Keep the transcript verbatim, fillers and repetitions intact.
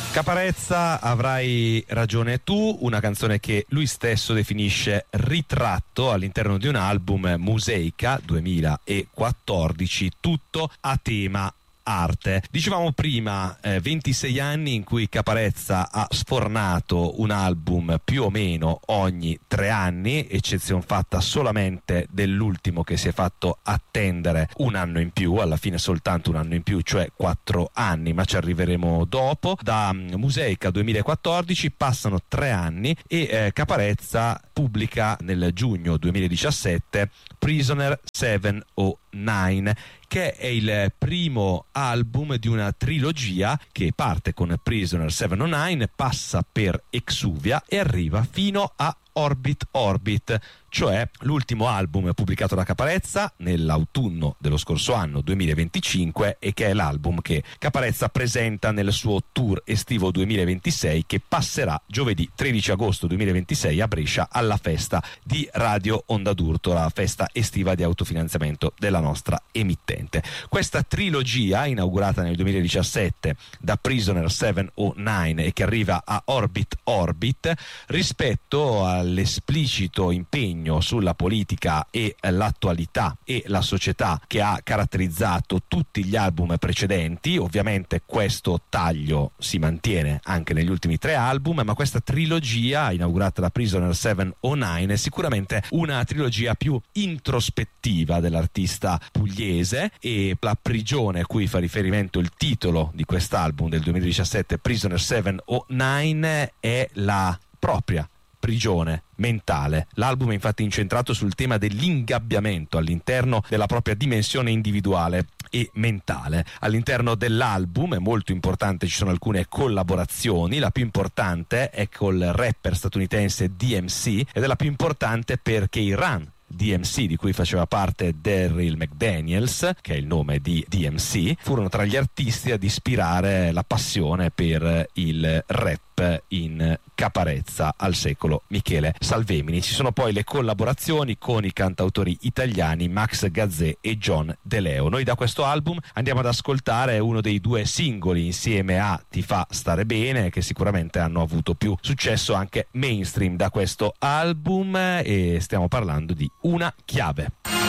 Caparezza, avrai ragione tu, una canzone che lui stesso definisce ritratto all'interno di un album, Museica duemilaquattordici, tutto a tema arte. Dicevamo prima, eh, ventisei anni in cui Caparezza ha sfornato un album più o meno ogni tre anni, eccezione fatta solamente dell'ultimo che si è fatto attendere un anno in più, alla fine soltanto un anno in più, cioè quattro anni, ma ci arriveremo dopo. Da um, Museica duemilaquattordici passano tre anni e eh, Caparezza pubblica nel giugno duemiladiciassette Prisoner settecentonove, che è il primo album di una trilogia che parte con Prisoner settecentonove, passa per Exuvia e arriva fino a Orbit Orbit, cioè l'ultimo album pubblicato da Caparezza nell'autunno dello scorso anno duemilaventicinque, e che è l'album che Caparezza presenta nel suo tour estivo duemilaventisei, che passerà giovedì tredici agosto duemilaventisei a Brescia alla festa di Radio Onda d'Urto, la festa estiva di autofinanziamento della nostra emittente. Questa trilogia, inaugurata nel duemiladiciassette da Prisoner settecentonove e che arriva a Orbit Orbit, rispetto all'esplicito impegno sulla politica e l'attualità e la società che ha caratterizzato tutti gli album precedenti, ovviamente questo taglio si mantiene anche negli ultimi tre album, ma questa trilogia inaugurata da Prisoner settecentonove è sicuramente una trilogia più introspettiva dell'artista pugliese, e la prigione a cui fa riferimento il titolo di quest'album del duemiladiciassette, Prisoner settecentonove, è la propria prigione mentale. L'album è infatti incentrato sul tema dell'ingabbiamento all'interno della propria dimensione individuale e mentale. All'interno dell'album è molto importante, ci sono alcune collaborazioni, la più importante è col rapper statunitense D M C, ed è la più importante perché i Run D M C, di cui faceva parte Daryl McDaniels, che è il nome di D M C, furono tra gli artisti ad ispirare la passione per il rap in Caparezza al secolo Michele Salvemini. Ci sono poi le collaborazioni con i cantautori italiani Max Gazzè e John De Leo. Noi da questo album andiamo ad ascoltare uno dei due singoli insieme a Ti fa stare bene, che sicuramente hanno avuto più successo anche mainstream da questo album, e stiamo parlando di Una chiave.